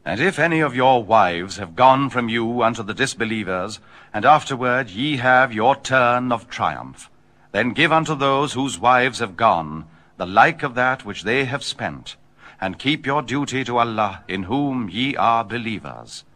And if any of your wives have gone from you unto the disbelievers, and afterward ye have your turn of triumph, then give unto those whose wives have gone the like of that which they have spent, and keep your duty to Allah, in whom ye are believers.